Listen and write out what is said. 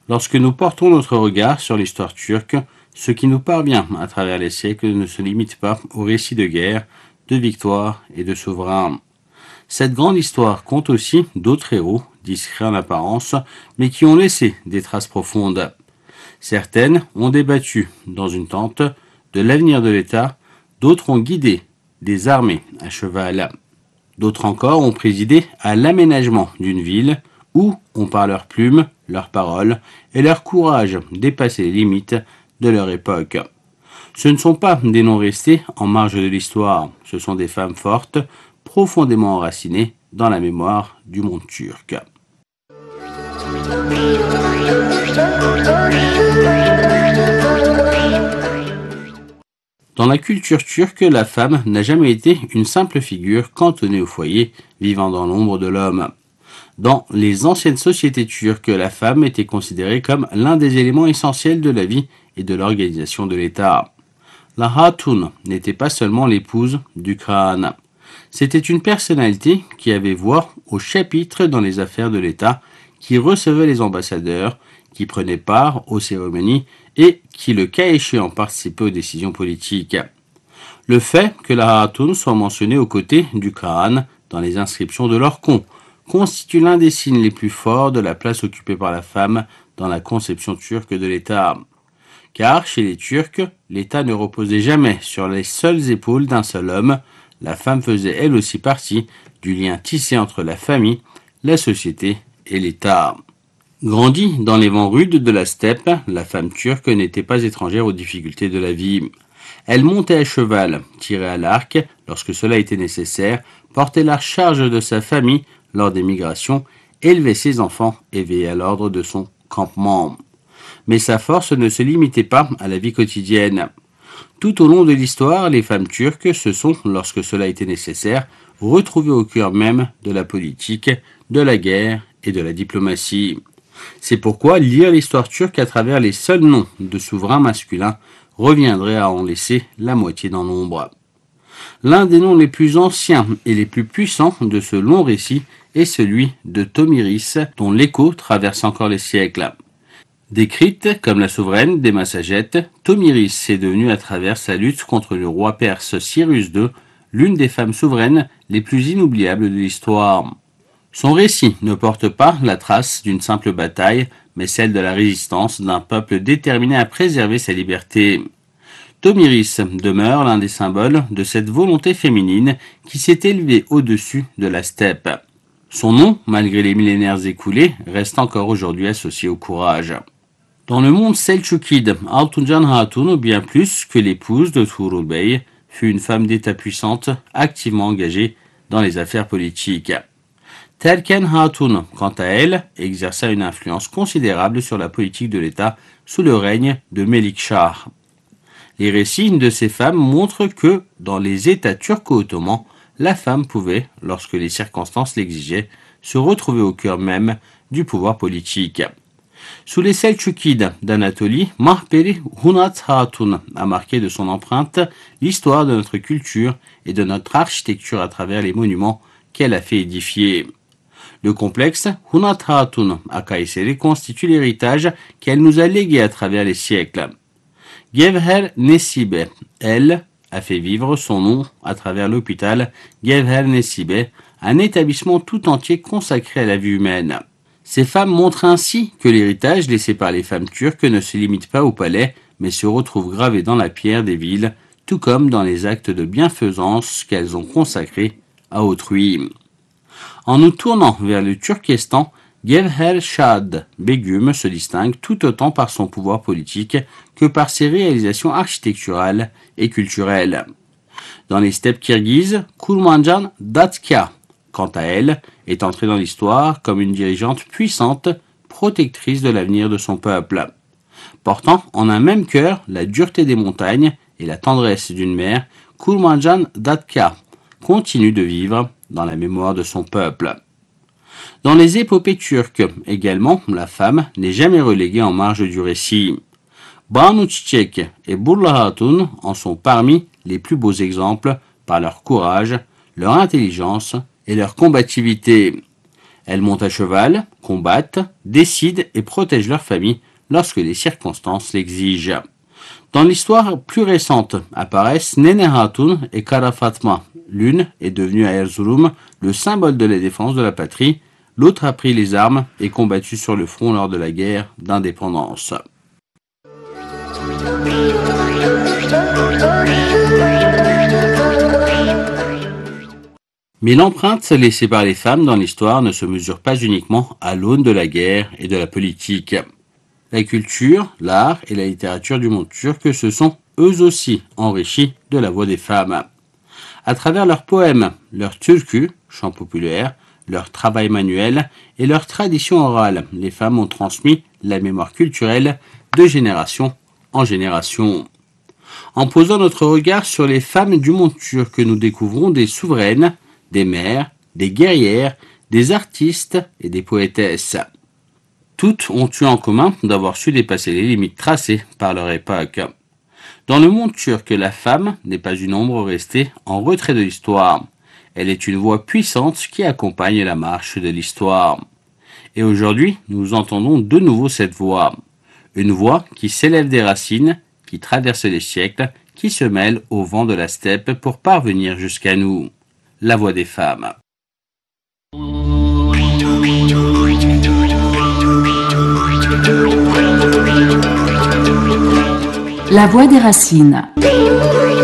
Lorsque nous portons notre regard sur l'histoire turque, ce qui nous parvient à travers les siècles ne se limite pas aux récits de guerre, de victoires et de souverains. Cette grande histoire compte aussi d'autres héros, discrets en apparence, mais qui ont laissé des traces profondes. Certaines ont débattu, dans une tente, de l'avenir de l'État, d'autres ont guidé des armées à cheval. D'autres encore ont présidé à l'aménagement d'une ville où on par leurs plumes, leurs paroles et leur courage dépassaient les limites de leur époque. Ce ne sont pas des noms restés en marge de l'histoire, ce sont des femmes fortes, profondément enracinées dans la mémoire du monde turc. Dans la culture turque, la femme n'a jamais été une simple figure cantonnée au foyer, vivant dans l'ombre de l'homme. Dans les anciennes sociétés turques, la femme était considérée comme l'un des éléments essentiels de la vie et de l'organisation de l'État. La Hatun n'était pas seulement l'épouse du Khan. C'était une personnalité qui avait voix au chapitre dans les affaires de l'État, qui recevait les ambassadeurs, qui prenait part aux cérémonies et qui, le cas échéant, participait aux décisions politiques. Le fait que la Hatun soit mentionnée aux côtés du Khan dans les inscriptions de l'Orkhon constitue l'un des signes les plus forts de la place occupée par la femme dans la conception turque de l'État. Car chez les Turcs, l'État ne reposait jamais sur les seules épaules d'un seul homme, la femme faisait elle aussi partie du lien tissé entre la famille, la société et l'État. Grandie dans les vents rudes de la steppe, la femme turque n'était pas étrangère aux difficultés de la vie. Elle montait à cheval, tirait à l'arc lorsque cela était nécessaire, portait la charge de sa famille lors des migrations, élevait ses enfants et veillait à l'ordre de son campement. Mais sa force ne se limitait pas à la vie quotidienne. Tout au long de l'histoire, les femmes turques se sont, lorsque cela était nécessaire, retrouvées au cœur même de la politique, de la guerre et de la diplomatie. C'est pourquoi lire l'histoire turque à travers les seuls noms de souverains masculins reviendrait à en laisser la moitié dans l'ombre. L'un des noms les plus anciens et les plus puissants de ce long récit est celui de Tomiris, dont l'écho traverse encore les siècles. Décrite comme la souveraine des Massagètes, Tomiris est devenue à travers sa lutte contre le roi perse Cyrus II l'une des femmes souveraines les plus inoubliables de l'histoire. Son récit ne porte pas la trace d'une simple bataille, mais celle de la résistance d'un peuple déterminé à préserver sa liberté. Tomiris demeure l'un des symboles de cette volonté féminine qui s'est élevée au-dessus de la steppe. Son nom, malgré les millénaires écoulés, reste encore aujourd'hui associé au courage. Dans le monde selçukide, Altuncan Hatun, bien plus que l'épouse de Tuğrul Bey, fut une femme d'État puissante, activement engagée dans les affaires politiques. Terken Hatun, quant à elle, exerça une influence considérable sur la politique de l'État sous le règne de Melikshah. Les récits de ces femmes montrent que, dans les États turco-ottomans, la femme pouvait, lorsque les circonstances l'exigeaient, se retrouver au cœur même du pouvoir politique. Sous les Selçukides d'Anatolie, Mahperi Hunat Hatun a marqué de son empreinte l'histoire de notre culture et de notre architecture à travers les monuments qu'elle a fait édifier. Le complexe Hunat Hatun à Kayseri constitue l'héritage qu'elle nous a légué à travers les siècles. Gevher Nesibe, elle, a fait vivre son nom à travers l'hôpital Gevher Nesibe, un établissement tout entier consacré à la vie humaine. Ces femmes montrent ainsi que l'héritage laissé par les femmes turques ne se limite pas au palais, mais se retrouve gravé dans la pierre des villes, tout comme dans les actes de bienfaisance qu'elles ont consacrés à autrui. En nous tournant vers le Turkestan, Gevher Shad Begum se distingue tout autant par son pouvoir politique que par ses réalisations architecturales et culturelles. Dans les steppes kirghizes, Kurmanjan Datkia, quant à elle, est entrée dans l'histoire comme une dirigeante puissante, protectrice de l'avenir de son peuple. Portant en un même cœur la dureté des montagnes et la tendresse d'une mère, Kurmanjan Datkia continue de vivre dans la mémoire de son peuple. Dans les épopées turques également, la femme n'est jamais reléguée en marge du récit. Banu Çiçek et Burla Hatun en sont parmi les plus beaux exemples par leur courage, leur intelligence et leur combativité. Elles montent à cheval, combattent, décident et protègent leur famille lorsque les circonstances l'exigent. Dans l'histoire plus récente apparaissent Nene Hatun et Kara Fatma. L'une est devenue à Erzurum le symbole de la défense de la patrie, l'autre a pris les armes et combattu sur le front lors de la guerre d'indépendance. Mais l'empreinte laissée par les femmes dans l'histoire ne se mesure pas uniquement à l'aune de la guerre et de la politique. La culture, l'art et la littérature du monde turc se sont eux aussi enrichis de la voix des femmes. À travers leurs poèmes, leurs türkü, chants populaires, leur travail manuel et leur tradition orale, les femmes ont transmis la mémoire culturelle de génération en génération. En posant notre regard sur les femmes du monde turc, nous découvrons des souveraines, des mères, des guerrières, des artistes et des poétesses. Toutes ont eu en commun d'avoir su dépasser les limites tracées par leur époque. Dans le monde turc, la femme n'est pas une ombre restée en retrait de l'histoire. Elle est une voix puissante qui accompagne la marche de l'histoire. Et aujourd'hui, nous entendons de nouveau cette voix. Une voix qui s'élève des racines, qui traverse les siècles, qui se mêle au vent de la steppe pour parvenir jusqu'à nous. La voix des femmes. La voix des racines.